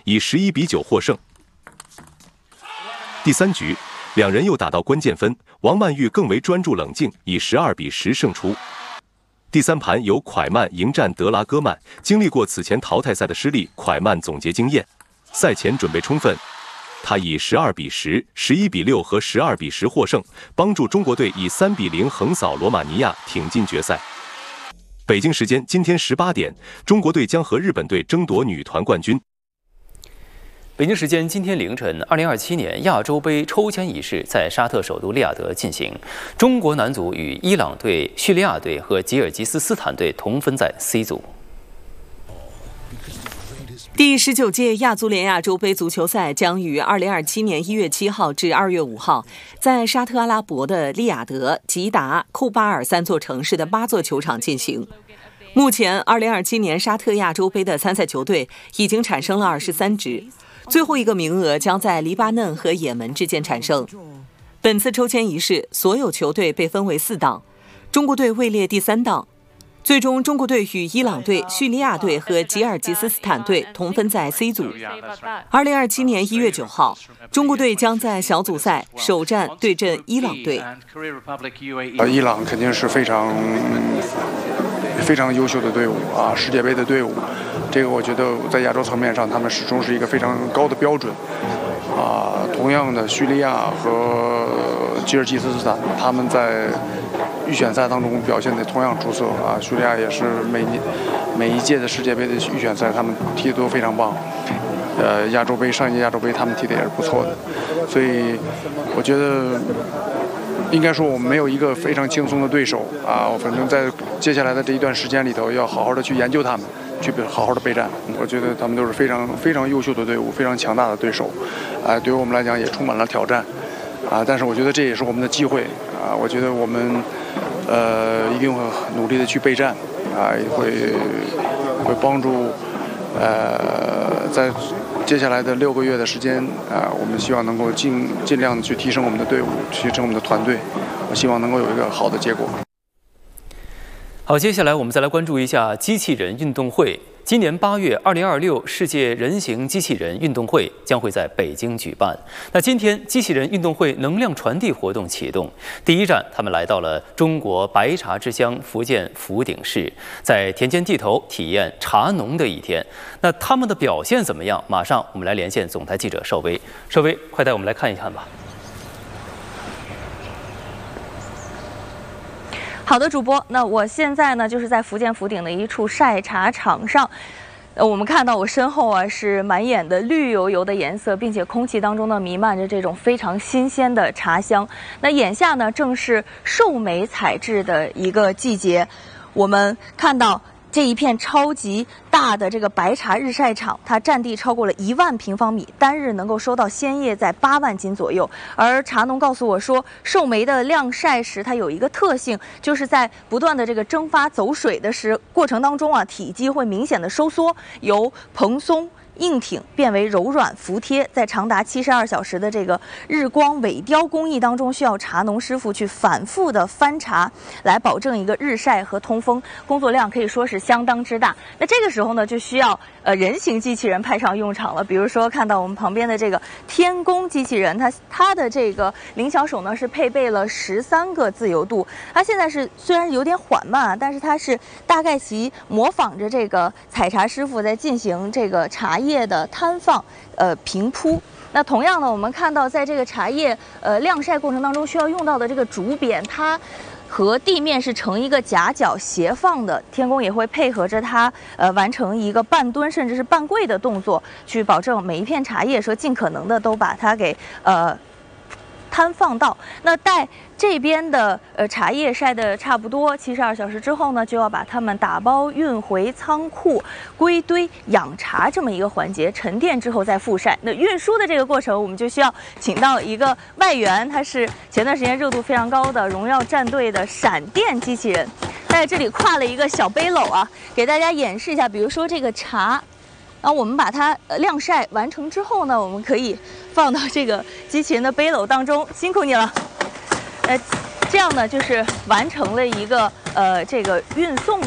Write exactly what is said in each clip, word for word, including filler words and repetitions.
以十一比九获胜。第三局，两人又打到关键分，王曼玉更为专注冷静，以十二比十胜出。第三盘由蒯曼迎战德拉戈曼，经历过此前淘汰赛的失利，蒯曼总结经验，赛前准备充分。他以十二比十、十一比六和十二比十获胜，帮助中国队以三比零横扫罗马尼亚，挺进决赛。北京时间今天十八点，中国队将和日本队争夺女团冠军。 北京时间今天凌晨，二零二七年亚洲杯抽签仪式在沙特首都利雅得进行。中国男足与伊朗队、叙利亚队和吉尔吉斯斯坦队同分在 C 组。 第十九届亚足联亚洲杯足球赛将于二零二七年一月七号至二月五号，在沙特阿拉伯的利雅得、吉达、库巴尔三座城市的八座球场进行。目前，二零二七年沙特亚洲杯的参赛球队已经产生了二十三支，最后一个名额将在黎巴嫩和也门之间产生。本次抽签仪式，所有球队被分为四档，中国队位列第三档。最终，中国队与伊朗队、叙利亚队和吉尔吉斯斯坦队同分在 C 组。二零二七年一月九号，中国队将在小组赛首战对阵伊朗队。 呃，伊朗肯定是非常非常优秀的队伍啊，世界杯的队伍。这个我觉得在亚洲层面上，他们始终是一个非常高的标准啊。同样的，叙利亚和吉尔吉斯斯坦，他们在预选赛当中表现得同样出色啊！叙利亚也是每年每一届的世界杯的预选赛，他们踢得都非常棒。呃，亚洲杯上一届亚洲杯他们踢得也是不错的，所以我觉得应该说我们没有一个非常轻松的对手啊。我反正在接下来的这一段时间里头，要好好的去研究他们，去好好的备战。我觉得他们都是非常非常优秀的队伍，非常强大的对手，啊，对于我们来讲也充满了挑战。啊，但是我觉得这也是我们的机会啊！我觉得我们，呃，一定会努力的去备战，啊，也会会帮助，呃，在接下来的六个月的时间啊，我们希望能够尽尽量的去提升我们的队伍，提升我们的团队，我希望能够有一个好的结果。 好，接下来我们再来关注一下机器人运动会。今年八月，二零二六世界人形机器人运动会将会在北京举办。那今天，机器人运动会能量传递活动启动，第一站，他们来到了中国白茶之乡福建福鼎市，在田间地头体验茶农的一天。那他们的表现怎么样？马上我们来连线总台记者邵薇。邵薇，快带我们来看一看吧。 好的，主播，那我现在呢就是在福建福鼎的一处晒茶场上，呃，我们看到我身后啊是满眼的绿油油的颜色，并且空气当中呢弥漫着这种非常新鲜的茶香。那眼下呢正是寿眉采制的一个季节，我们看到这一片超级大的这个白茶日晒场，它占地超过了一万平方米，单日能够收到鲜叶在八万斤左右。而茶农告诉我说，寿眉的晾晒时它有一个特性，就是在不断的这个蒸发走水的时过程当中啊，体积会明显的收缩，由蓬松硬挺变为柔软服帖，在长达七十二小时的这个日光萎雕工艺当中，需要茶农师傅去反复的翻茶，来保证一个日晒和通风，工作量可以说是相当之大。那这个时候呢，就需要呃人形机器人派上用场了。比如说看到我们旁边的这个天宫机器人，它它的这个灵巧手呢是配备了十三个自由度，它现在是虽然有点缓慢啊，但是它是大概其模仿着这个采茶师傅在进行这个茶叶的摊放，呃平铺。那同样呢，我们看到在这个茶叶呃晾晒过程当中需要用到的这个竹匾，它和地面是成一个夹角斜放的，天宫也会配合着它呃完成一个半蹲甚至是半跪的动作，去保证每一片茶叶说尽可能的都把它给呃摊放到。那待这边的呃茶叶晒得差不多七十二小时之后呢，就要把它们打包运回仓库归堆养茶这么一个环节，沉淀之后再复晒。那运输的这个过程，我们就需要请到一个外援，他是前段时间热度非常高的荣耀战队的闪电机器人，在这里挎了一个小背篓啊，给大家演示一下，比如说这个茶。然后我们把它呃晾晒完成之后呢，我们可以放到这个机器人的背篓当中，辛苦你了。呃，这样呢就是完成了一个呃这个运送的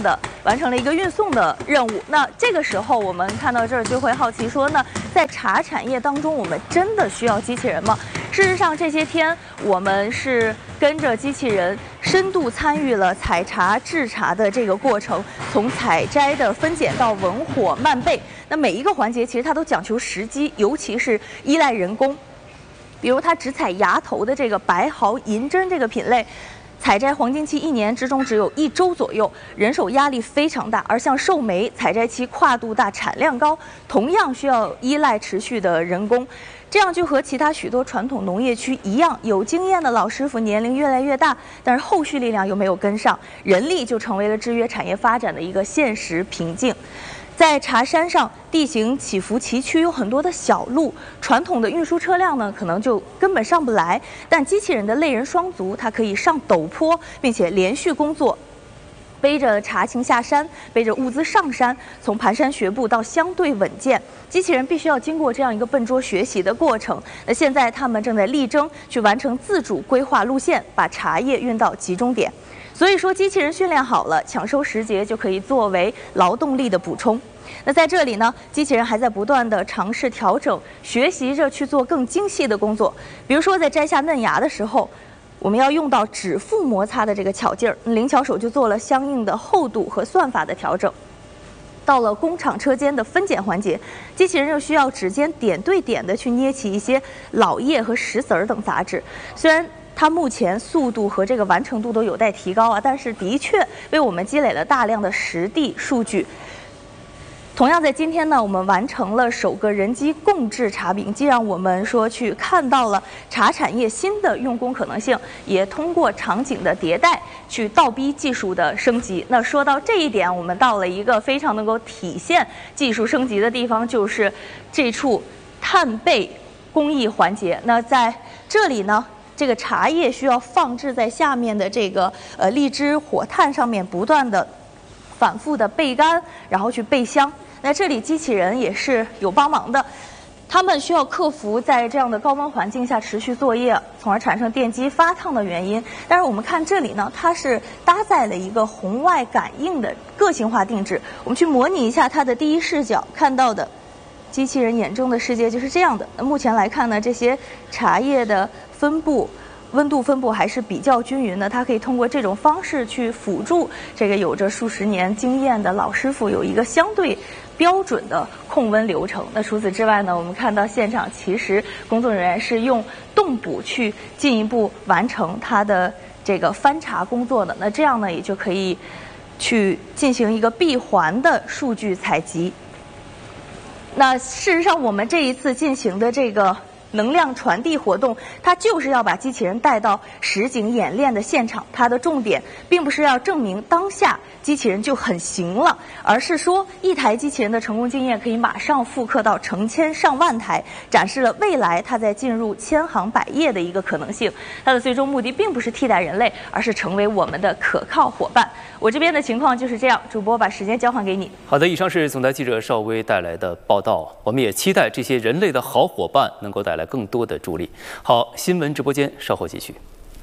完成了一个运送的任务。那这个时候我们看到这儿就会好奇说呢，在茶产业当中，我们真的需要机器人吗？事实上，这些天我们是跟着机器人深度参与了采茶、制茶的这个过程，从采摘的分拣到文火慢焙，那每一个环节其实它都讲求时机，尤其是依赖人工。比如它只采芽头的这个白毫银针这个品类，采摘黄金期一年之中只有一周左右，人手压力非常大。而像寿眉，采摘期跨度大，产量高，同样需要依赖持续的人工。这样就和其他许多传统农业区一样，有经验的老师傅年龄越来越大，但是后续力量又没有跟上，人力就成为了制约产业发展的一个现实瓶颈。在茶山上，地形起伏崎岖，有很多的小路，传统的运输车辆呢，可能就根本上不来。但机器人的类人双足，它可以上陡坡，并且连续工作，背着茶青下山，背着物资上山，从蹒跚学步到相对稳健。机器人必须要经过这样一个笨拙学习的过程。那现在他们正在力争去完成自主规划路线，把茶叶运到集中点。所以说，机器人训练好了，抢收时节就可以作为劳动力的补充。那在这里呢，机器人还在不断的尝试调整，学习着去做更精细的工作。比如说，在摘下嫩芽的时候，我们要用到指腹摩擦的这个巧劲儿，灵巧手就做了相应的厚度和算法的调整。到了工厂车间的分拣环节，机器人又需要指尖点对点的去捏起一些老叶和石子儿等杂质。虽然它目前速度和这个完成度都有待提高啊，但是的确为我们积累了大量的实地数据。同样在今天呢，我们完成了首个人机共制茶饼，既让我们说去看到了茶产业新的用工可能性，也通过场景的迭代去倒逼技术的升级。那说到这一点，我们到了一个非常能够体现技术升级的地方，就是这处炭焙工艺环节。那在这里呢，这个茶叶需要放置在下面的这个呃荔枝火炭上面，不断的反复的焙干，然后去焙香。那这里机器人也是有帮忙的，他们需要克服在这样的高温环境下持续作业，从而产生电机发烫的原因。但是我们看这里呢，它是搭载了一个红外感应的个性化定制。我们去模拟一下它的第一视角看到的机器人眼中的世界就是这样的。那目前来看呢，这些茶叶的分布温度分布还是比较均匀的，它可以通过这种方式去辅助这个有着数十年经验的老师傅有一个相对标准的控温流程。那除此之外呢，我们看到现场其实工作人员是用冻补去进一步完成它的这个翻茶工作的。那这样呢，也就可以去进行一个闭环的数据采集。那事实上，我们这一次进行的这个能量传递活动，它就是要把机器人带到实景演练的现场。它的重点并不是要证明当下机器人就很行了，而是说一台机器人的成功经验可以马上复刻到成千上万台，展示了未来它在进入千行百业的一个可能性。它的最终目的并不是替代人类，而是成为我们的可靠伙伴。我这边的情况就是这样，主播把时间交还给你。 好的，以上是总台记者邵薇带来的报道。我们也期待这些人类的好伙伴能够带来更多的助力。好，新闻直播间稍后继续。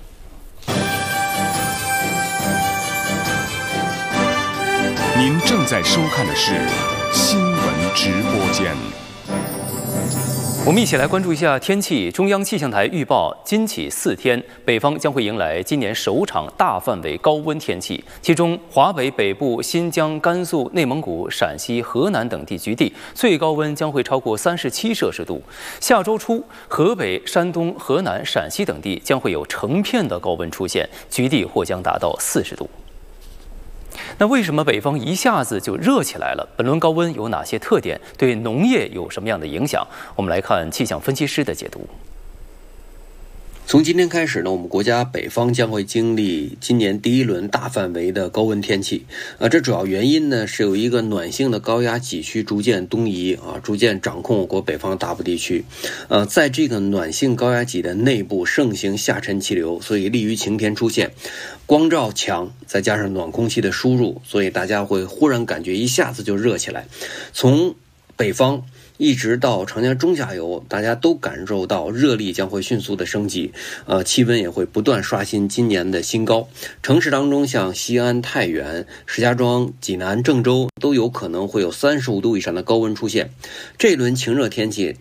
您正在收看的是新闻直播间。 我们一起来关注一下天气。中央气象台预报，今起四天，北方将会迎来今年首场大范围高温天气，其中华北北部、新疆、甘肃、内蒙古、陕西、河南等地局地最高温将会超过三十七摄氏度。下周初，河北、山东、河南、陕西等地将会有成片的高温出现，局地或将达到四十度。那为什么北方一下子就热起来了？本轮高温有哪些特点？对农业有什么样的影响？我们来看气象分析师的解读。 从今天开始呢，我们国家北方将会经历今年第一轮大范围的高温天气。呃，这主要原因呢是有一个暖性的高压脊区逐渐东移啊，逐渐掌控我国北方大部地区。呃，在这个暖性高压脊的内部盛行下沉气流，所以利于晴天出现。光照强，再加上暖空气的输入，所以大家会忽然感觉一下子就热起来。从北方一直到长江中下游，大家都感受到热力将会迅速的升级，呃，气温也会不断刷新今年的新高。城市当中，像西安、太原、石家庄、济南、郑州都有可能会有三十五度以上的高温出现。这轮晴热天气